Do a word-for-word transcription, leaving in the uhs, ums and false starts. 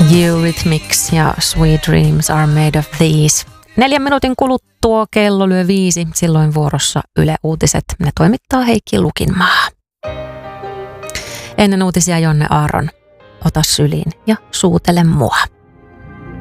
Eurythmics ja Sweet Dreams Are Made of These. Neljän minuutin kuluttua kello lyö viisi, silloin vuorossa Yle Uutiset. Ne toimittaa Heikki Lukinmaa. Ennen uutisia Jonne Aaron. Ota syliin ja suutele mua.